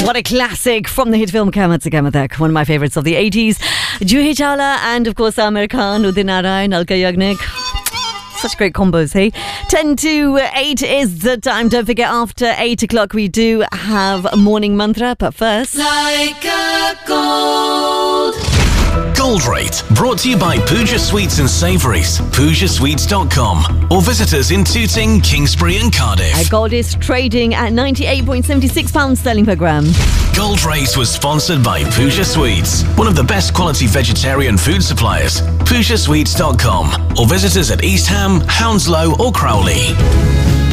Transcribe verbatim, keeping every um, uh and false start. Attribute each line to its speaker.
Speaker 1: What a classic from the hit film Kamat Se Kamat Tak, one of my favourites of the eighties. Juhi Chawla and of course Amir Khan, Udit Narayan, Alka Yagnik. Such great combos, hey? ten to eight is the time. Don't forget, after eight o'clock we do have a morning mantra, but first...
Speaker 2: Like a gold.
Speaker 3: Gold Rate, brought to you by Pooja Sweets and Savouries, pooja sweets dot com, or visit us in Tooting, Kingsbury and Cardiff.
Speaker 1: Our gold is trading at ninety-eight point seven six pounds sterling per gram.
Speaker 3: Gold Rate was sponsored by Pooja Sweets, one of the best quality vegetarian food suppliers. pooja sweets dot com, or visit us at East Ham, Hounslow or Crowley.